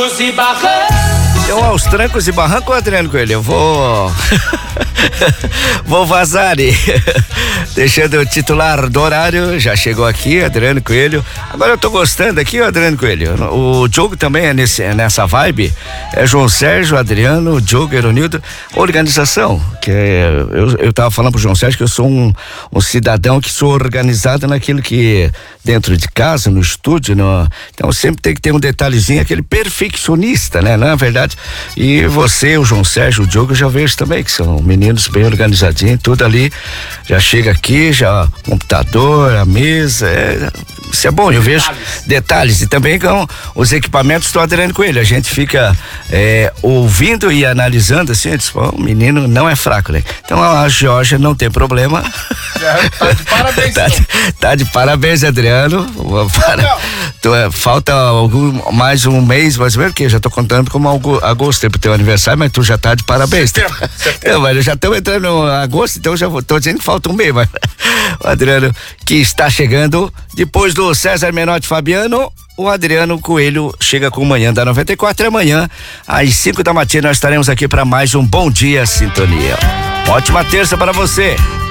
Então, aos trancos e barrancos, Adriano Coelho, eu vou vou vazar e deixando o titular do horário, já chegou aqui, Adriano Coelho. Agora eu tô gostando aqui, Adriano Coelho, o Diogo também é nessa vibe, é João Sérgio, Adriano, Diogo, Eronildo, organização, que eu tava falando pro João Sérgio que eu sou um cidadão que sou organizado naquilo que dentro de casa, no estúdio, então sempre tem que ter um detalhezinho, aquele perfeccionista, né? Não é verdade? E você, o João Sérgio, o Diogo, eu já vejo também que são meninos bem organizadinhos, tudo ali, já chega aqui, já computador, a mesa, isso é bom, eu vejo detalhes e também com os equipamentos do Adriano Coelho, a gente fica ouvindo e analisando assim, o menino não é fraco, né? Então a Georgia não tem problema. Tá de parabéns. Tá de parabéns, Adriano. Falta mais um mês, mais ou menos, que eu já tô contando como agosto pro teu aniversário, mas tu já tá de parabéns. Setembro. Mas eu já tô entrando no agosto, então já tô dizendo que falta um mês, mas o Adriano que está chegando depois do César Menotti Fabiano. O Adriano Coelho chega com o Manhã da 94 e amanhã às 5 da matina nós estaremos aqui para mais um Bom Dia Sintonia. Ótima terça para você.